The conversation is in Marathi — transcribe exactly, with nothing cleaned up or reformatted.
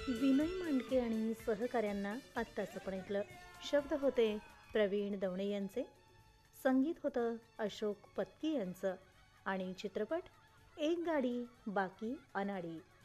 विनय मांडके आणि सहकाऱ्यांना आत्ताचं पण ऐकलं. शब्द होते प्रवीण दवणे यांचे, संगीत होतं अशोक पत्की यांचं आणि चित्रपट एक गाडी बाकी अनाडी.